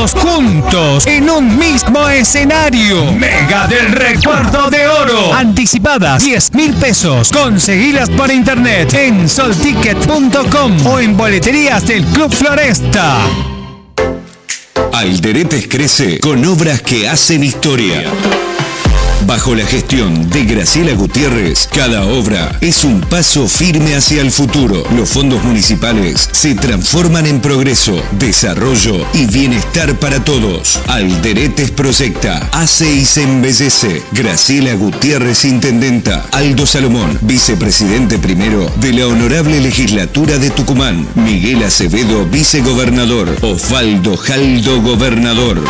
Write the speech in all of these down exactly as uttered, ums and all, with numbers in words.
todos juntos en un mismo escenario. Mega del Recuerdo de Oro. Anticipadas diez mil pesos. Conseguilas por internet en solticket punto com o en boleterías del Club Floresta. Alderetes crece con obras que hacen historia. Bajo la gestión de Graciela Gutiérrez, cada obra es un paso firme hacia el futuro. Los fondos municipales se transforman en progreso, desarrollo y bienestar para todos. Alderetes proyecta, hace y se embellece. Graciela Gutiérrez, intendenta. Aldo Salomón, vicepresidente primero de la Honorable Legislatura de Tucumán. Miguel Acevedo, vicegobernador. Osvaldo Jaldo, gobernador.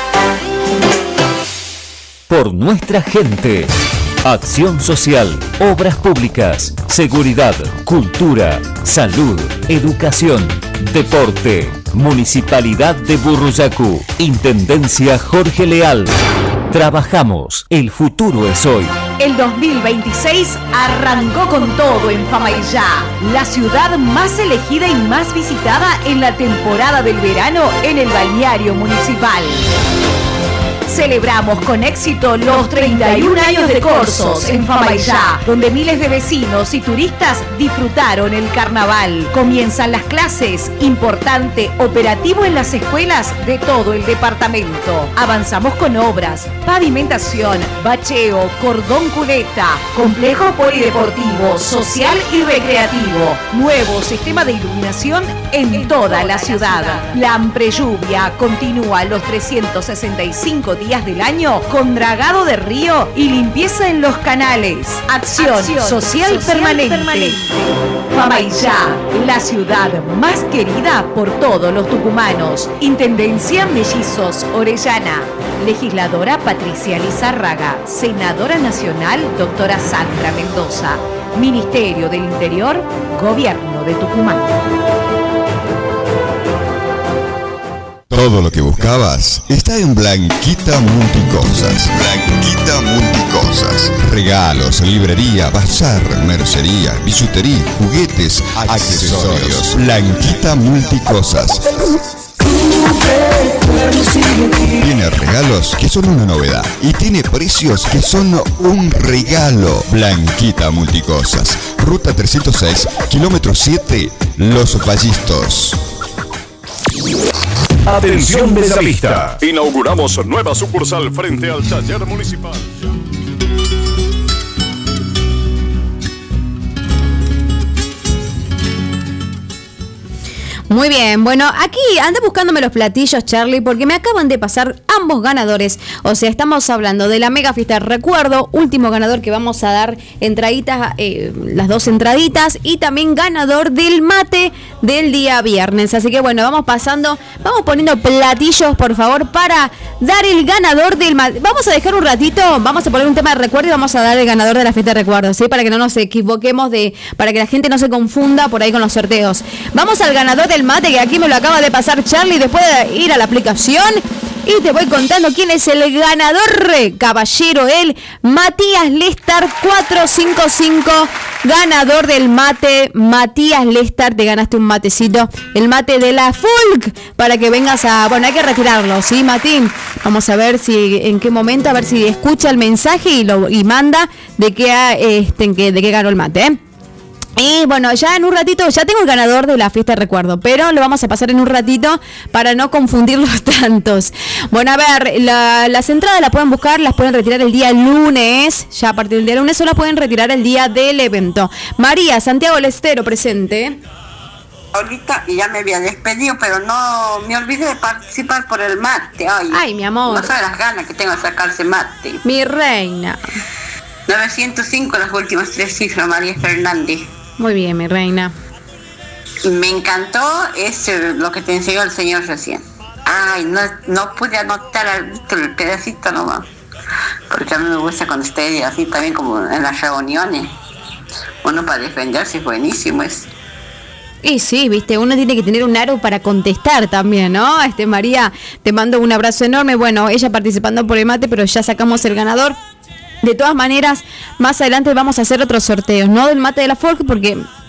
Por nuestra gente. Acción social, obras públicas, seguridad, cultura, salud, educación, deporte. Municipalidad de Burruyacu. Intendencia Jorge Leal. Trabajamos. El futuro es hoy. El dos mil veintiséis arrancó con todo en Famaillá, la ciudad más elegida y más visitada en la temporada del verano en el balneario municipal. Celebramos con éxito los treinta y un años de Corsos en Famaillá, donde miles de vecinos y turistas disfrutaron el carnaval. Comienzan las clases, importante operativo en las escuelas de todo el departamento. Avanzamos con obras, pavimentación, bacheo, cordón cuneta, complejo polideportivo, social y recreativo, nuevo sistema de iluminación en toda la ciudad. La Amprelluvia continúa los trescientos sesenta y cinco días del año con dragado de río y limpieza en los canales. Acción, Acción social, social permanente. permanente. Famaillá, la ciudad más querida por todos los tucumanos. Intendencia Mellizos Orellana. Legisladora Patricia Lizárraga. Senadora nacional doctora Sandra Mendoza. Ministerio del Interior, Gobierno de Tucumán. Todo lo que buscabas está en Blanquita Multicosas. Blanquita Multicosas. Regalos, librería, bazar, mercería, bisutería, juguetes, accesorios. Blanquita Multicosas. Tiene regalos que son una novedad y tiene precios que son un regalo. Blanquita Multicosas. Ruta trescientos seis, kilómetro siete, Los Vallistos. Atención Bellavista. Inauguramos nueva sucursal frente al taller municipal. Muy bien, bueno, aquí anda buscándome los platillos, Charlie, porque me acaban de pasar ambos ganadores. O sea, estamos hablando de la mega fiesta recuerdo, último ganador que vamos a dar entraditas, eh, las dos entraditas, y también ganador del mate del día viernes. Así que bueno, vamos pasando, vamos poniendo platillos, por favor, para dar el ganador del mate. Vamos a dejar un ratito, vamos a poner un tema de recuerdo y vamos a dar el ganador de la fiesta de recuerdo, ¿sí? Para que no nos equivoquemos, de, para que la gente no se confunda por ahí con los sorteos. Vamos al ganador del mate, que aquí me lo acaba de pasar Charlie después de ir a la aplicación, y te voy contando quién es el ganador, caballero, el Matías Lestar cuatro cinco cinco, ganador del mate. Matías Lestar, te ganaste un matecito, el mate de la Folk, para que vengas a, bueno, hay que retirarlo, ¿sí, Matín? Vamos a ver si, en qué momento, a ver si escucha el mensaje y lo y manda de qué, este, de qué ganó el mate, ¿eh? Y bueno, ya en un ratito, ya tengo el ganador de la fiesta de recuerdo, pero lo vamos a pasar en un ratito para no confundirlos tantos. Bueno, a ver, la, las entradas las pueden buscar, las pueden retirar el día lunes, ya a partir del día lunes, o las pueden retirar el día del evento. María Santiago Lestero, presente. Ahorita ya me había despedido, pero no me olvidé de participar por el mate. Ay, Ay mi amor. No sabes las ganas que tengo de sacarse mate. Mi reina. novecientos cinco las últimas tres cifras, María Fernández. Muy bien, mi reina. Me encantó ese, lo que te enseñó el señor recién. Ay, no, no pude anotar el, el pedacito nomás, porque a mí me gusta cuando esté así también como en las reuniones. Uno para defenderse es buenísimo es. Y sí, viste, uno tiene que tener un aro para contestar también, ¿no? Este, María, te mando un abrazo enorme. Bueno, ella participando por el mate, pero ya sacamos el ganador. De todas maneras, más adelante vamos a hacer otros sorteos, no del mate de la Folk, porque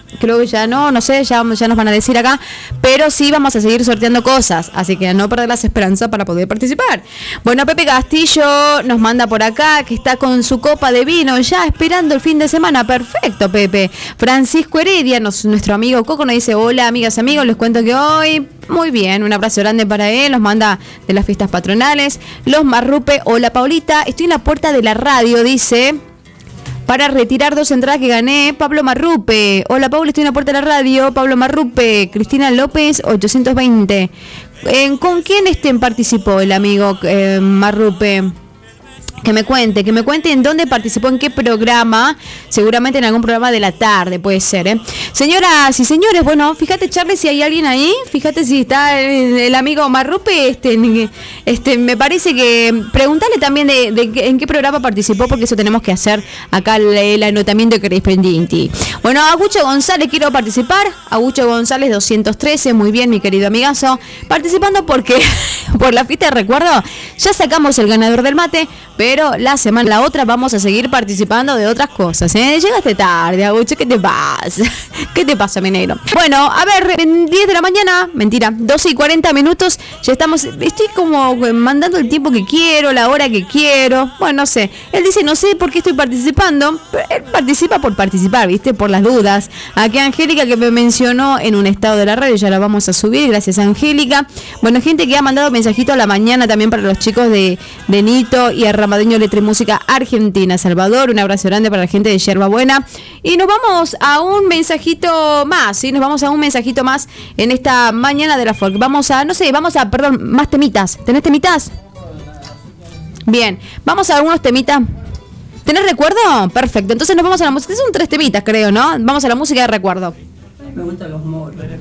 creo que ya no, no sé, ya, ya nos van a decir acá, pero sí vamos a seguir sorteando cosas, así que a no perder las esperanzas para poder participar. Bueno, Pepe Castillo nos manda por acá que está con su copa de vino ya esperando el fin de semana. Perfecto, Pepe. Francisco Heredia, nos, nuestro amigo Coco, nos dice: hola, amigas, amigos, les cuento que hoy, muy bien, un abrazo grande para él, nos manda de las fiestas patronales. Los Marrupe, hola Paulita, estoy en la puerta de la radio, dice, para retirar dos entradas que gané. Pablo Marrupe, hola Paula, estoy en la puerta de la radio. Pablo Marrupe, Cristina López, ochocientos veinte. Eh, ¿Con quién estén participó el amigo eh, Marrupe? Que me cuente, que me cuente en dónde participó, en qué programa, seguramente en algún programa de la tarde, puede ser, ¿eh? Señoras y señores, bueno, fíjate, Charlie, si hay alguien ahí, fíjate si está el, el amigo Marrupe, este, este, me parece que preguntarle también de, de en qué programa participó, porque eso tenemos que hacer acá el, el anotamiento correspondiente. Bueno, Agucho González, quiero participar, Agucho González doscientos trece, muy bien, mi querido amigazo, participando porque, por la fiesta de recuerdo, ya sacamos el ganador del mate, pero Pero la semana, la otra, vamos a seguir participando de otras cosas, ¿eh? Llegaste tarde, Agucho, ¿qué te pasa? ¿Qué te pasa, mi negro? Bueno, a ver, diez de la mañana, mentira, doce y cuarenta minutos, ya estamos, estoy como mandando el tiempo que quiero, la hora que quiero, bueno, no sé. Él dice, no sé por qué estoy participando, pero él participa por participar, ¿viste? Por las dudas. Aquí Angélica, que me mencionó en un estado de la radio, ya la vamos a subir, gracias a Angélica. Bueno, gente que ha mandado mensajito a la mañana también para los chicos de, de Nito y a Ramadeño Letra y Música Argentina, Salvador, un abrazo grande para la gente de Yerba Buena. Y nos vamos a un mensajito más, ¿sí? Nos vamos a un mensajito más en esta mañana de la folk. Vamos a, no sé, vamos a, perdón, más temitas. ¿Tenés temitas? Bien, vamos a algunos temitas. ¿Tenés recuerdo? Perfecto, entonces nos vamos a la música. Son tres temitas, creo, ¿no? Vamos a la música de recuerdo. Me gustan los moros.